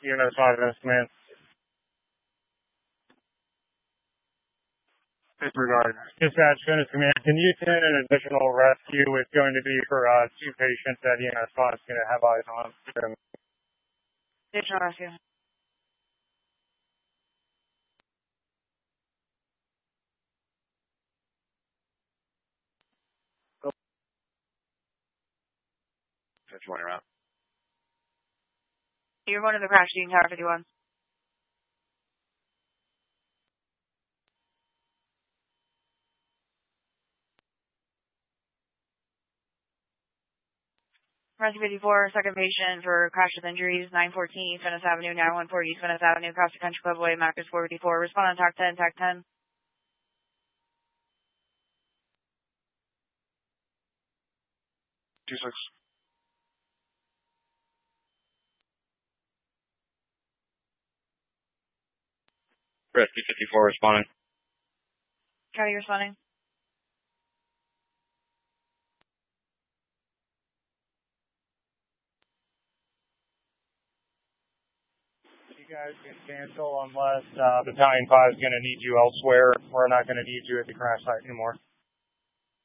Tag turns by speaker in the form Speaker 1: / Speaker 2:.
Speaker 1: Unit 5 is command. Disregard. Dispatch, Unit command. Can you send an additional rescue? It's going to be for 2 patients that Unit 5 is going to have eyes on.
Speaker 2: Additional rescue.
Speaker 3: Around.
Speaker 2: You're going to the crash scene, Tower 51. Rescue 54, second patient for crash with injuries, 914 East Venice Avenue, 914 East Venice Avenue, Costa Country Clubway, Marcus 454. Respond on TAC 10, TAC 10.
Speaker 3: Two six. Rescue 54 responding.
Speaker 2: Copy, responding.
Speaker 1: You guys can cancel unless Battalion 5 is going to need you elsewhere. We're not going to need you at the crash site anymore.